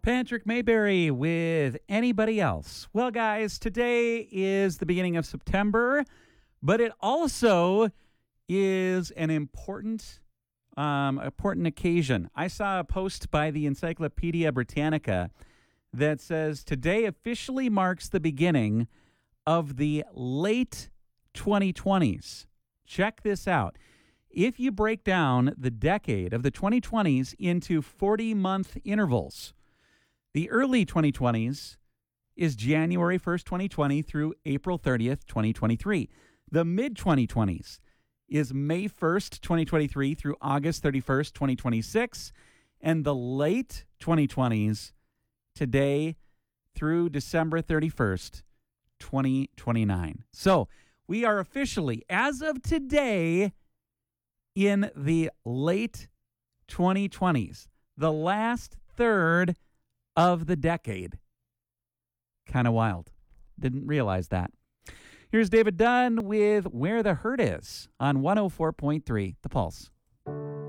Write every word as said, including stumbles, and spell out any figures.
Patrick Mayberry with Anybody Else. Well, guys, today is the beginning of September, but it also is an important, um, important occasion. I saw a post by the Encyclopedia Britannica that says today officially marks the beginning of the late twenty twenties. Check this out. If you break down the decade of the twenty twenties into forty-month intervals, the early twenty twenties is January first, twenty twenty through April thirtieth, twenty twenty-three. The mid twenty twenties is May first, twenty twenty-three through August thirty-first, twenty twenty-six. And the late twenty twenties, today through December thirty-first, twenty twenty-nine. So we are officially, as of today, in the late twenty twenties, the last third of the decade. Kind of wild. Didn't realize that. Here's David Dunn with Where the Hurt Is on one oh four point three The Pulse.